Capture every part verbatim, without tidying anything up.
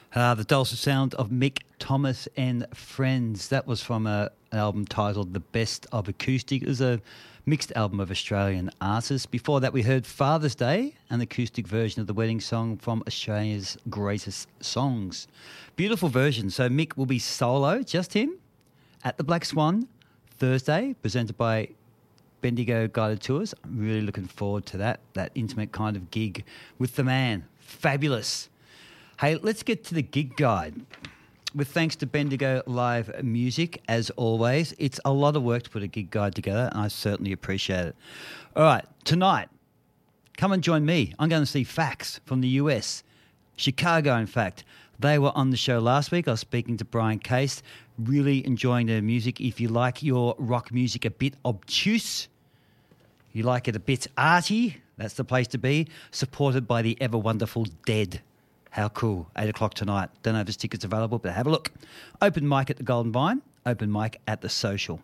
Uh, the dulcet sound of Mick Thomas and Friends. That was from a, an album titled The Best of Acoustic. It was a mixed album of Australian artists. Before that, we heard Father's Day, an acoustic version of the wedding song from Australia's Greatest Songs. Beautiful version. So Mick will be solo, just him, at the Black Swan Thursday, presented by Bendigo Guided Tours. I'm really looking forward to that, that intimate kind of gig with the man. Fabulous. Hey, let's get to the gig guide. With thanks to Bendigo Live Music, as always, it's a lot of work to put a gig guide together, and I certainly appreciate it. All right, tonight, come and join me. I'm going to see Fax from the U S, Chicago, in fact. They were on the show last week. I was speaking to Brian Case, really enjoying their music. If you like your rock music a bit obtuse, you like it a bit arty, that's the place to be. Supported by the ever-wonderful Dead. How cool. eight o'clock tonight. Don't know if there's tickets available, but have a look. Open mic at the Golden Vine. Open mic at the Social.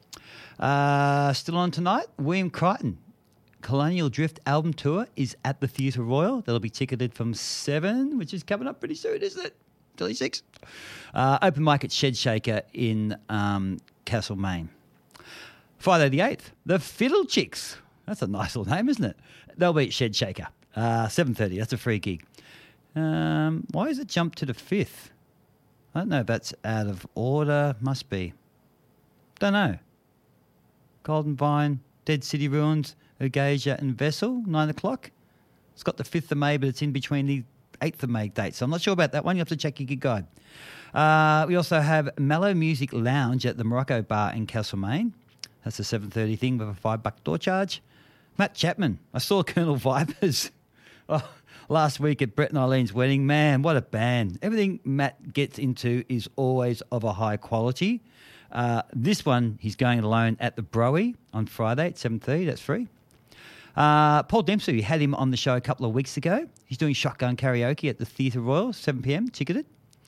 Uh, still on tonight, William Crichton. Colonial Drift album tour is at the Theatre Royal. That'll be ticketed from seven, which is coming up pretty soon, isn't it? twenty-six. Uh, open mic at Shed Shaker in um, Castlemaine. Friday the eighth, the Fiddle Chicks. That's a nice little name, isn't it? They'll be at Shed Shaker. Uh, seven thirty, that's a free gig. Um, why has it jumped to the fifth? I don't know if that's out of order. Must be. Don't know. Golden Vine, Dead City Ruins, Ugasia and Vessel, nine o'clock. It's got the fifth of May, but it's in between the eighth of May dates. So I'm not sure about that one. You have to check your gig guide. Uh, we also have Mellow Music Lounge at the Morocco Bar in Castlemaine. That's a seven thirty thing with a five buck door charge. Matt Chapman. I saw Colonel Vipers. Oh, last week at Brett and Eileen's wedding. Man, what a band. Everything Matt gets into is always of a high quality. Uh, this one, he's going alone at the Broey on Friday at seven thirty. That's free. Uh, Paul Dempsey, we had him on the show a couple of weeks ago. He's doing shotgun karaoke at the Theatre Royal, seven p.m, ticketed.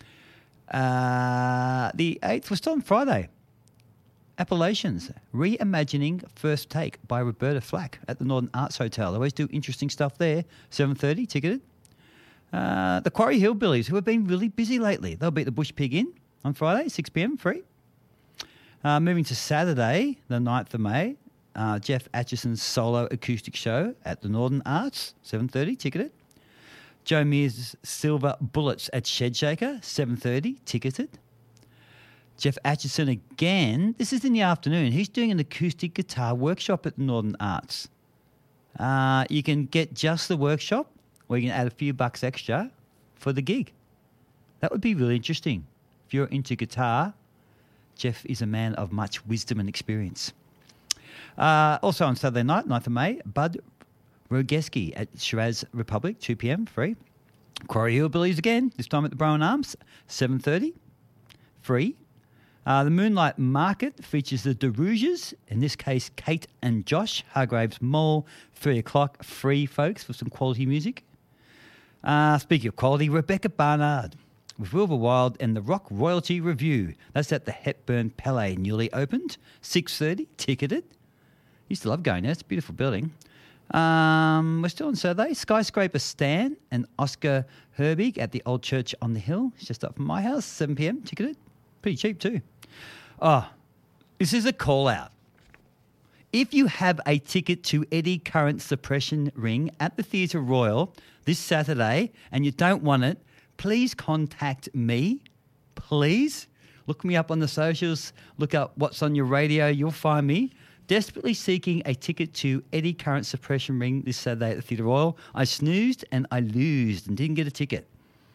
Uh, the eighth was still on Friday. Appalachians, Reimagining First Take by Roberta Flack at the Northern Arts Hotel. They always do interesting stuff there. seven thirty, ticketed. Uh, the Quarry Hillbillies, who have been really busy lately. They'll be at the Bush Pig Inn on Friday, six p.m, free. Uh, moving to Saturday, the ninth of May, uh, Jeff Atchison's solo acoustic show at the Northern Arts, seven thirty, ticketed. Joe Mears' Silver Bullets at Shed Shaker, seven thirty, ticketed. Jeff Atchison again. This is in the afternoon. He's doing an acoustic guitar workshop at the Northern Arts. Uh, you can get just the workshop, or you can add a few bucks extra for the gig. That would be really interesting. If you're into guitar, Jeff is a man of much wisdom and experience. Uh, also on Saturday night, ninth of May, Bud Rogeski at Shiraz Republic, two p.m, free. Quarry Hillbillies again, this time at the Brown Arms, seven thirty, free. Uh, the Moonlight Market features the DeRouges, in this case, Kate and Josh, Hargraves Mall, three o'clock, free, folks, for some quality music. Uh, speaking of quality, Rebecca Barnard with Wilbur Wilde and the Rock Royalty Review. That's at the Hepburn Palais, newly opened, six thirty, ticketed. Used to love going there. It's a beautiful building. Um, we're still on Saturday. Skyscraper Stan and Oscar Herbig at the Old Church on the Hill. It's just up from my house, seven p.m, ticketed. Pretty cheap too. Oh, this is a call out. If you have a ticket to Eddie Current Suppression Ring at the Theatre Royal this Saturday and you don't want it, please contact me. Please. Look me up on the socials. Look up what's on your radio. You'll find me. Desperately seeking a ticket to Eddie Current Suppression Ring this Saturday at the Theatre Royal. I snoozed and I losed and didn't get a ticket.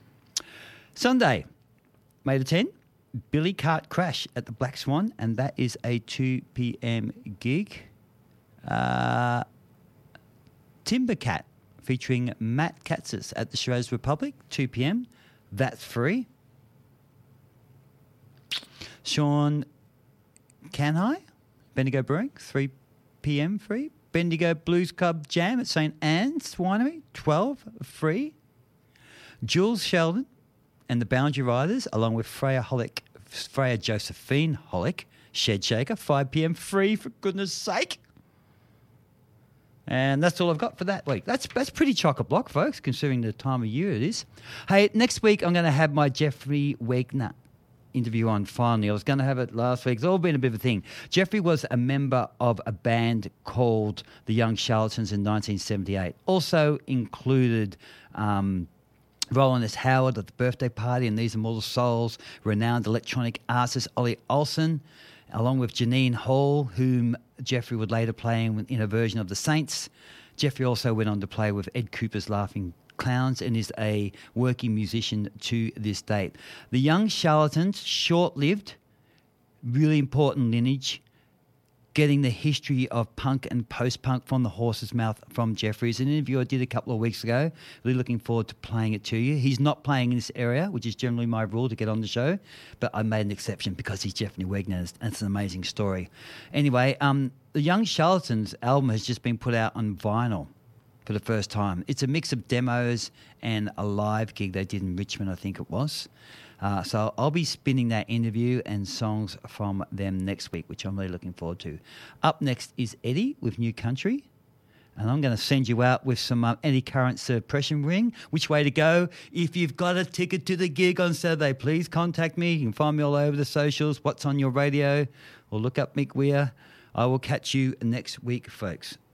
Sunday, May the tenth. Billy Cart Crash at the Black Swan, and that is a two p.m. gig. Uh, Timbercat featuring Matt Katzis at the Shiraz Republic, two p.m. That's free. Sean Canhai, Bendigo Brewing, three p.m. free. Bendigo Blues Club Jam at Saint Anne's Winery, twelve free. Jules Sheldon and the Boundary Riders, along with Freya Hollick, Freya Josephine Hollick, Shed Shaker, five p.m. free, for goodness sake. And that's all I've got for that week. That's that's pretty chock-a-block, folks, considering the time of year it is. Hey, next week I'm going to have my Jeffrey Wagner interview on finally. I was going to have it last week. It's all been a bit of a thing. Jeffrey was a member of a band called the Young Charlatans in nineteen seventy-eight. Also included um, Roland S. Howard at the birthday party and These Immortal Souls, renowned electronic artist Ollie Olsen, along with Janine Hall, whom Jeffrey would later play in, in a version of The Saints. Jeffrey also went on to play with Ed Cooper's Laughing Clowns and is a working musician to this date. The Young Charlatans, short-lived, really important lineage, getting the history of punk and post-punk from the horse's mouth from Jeffrey. It's an interview I did a couple of weeks ago. Really looking forward to playing it to you. He's not playing in this area, which is generally my rule to get on the show, but I made an exception because he's Jeffrey Wagner, and it's an amazing story. Anyway, um, the Young Charlatans album has just been put out on vinyl for the first time. It's a mix of demos and a live gig they did in Richmond, I think it was. Uh, so I'll be spinning that interview and songs from them next week, which I'm really looking forward to. Up next is Eddie with New Country. And I'm going to send you out with some um, Eddie Current Suppression Ring. Which way to go? If you've got a ticket to the gig on Saturday, please contact me. You can find me all over the socials. What's on your radio? Or look up Mick Weir. I will catch you next week, folks.